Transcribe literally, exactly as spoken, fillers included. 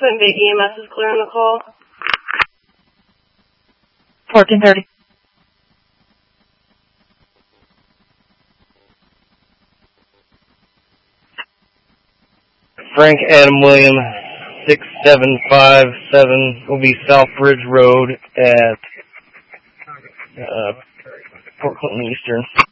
Approximate big E M S is clear on the call. fourteen thirty. Frank Adam William, six seven five seven will be South Bridge Road at uh, Port Clinton Eastern.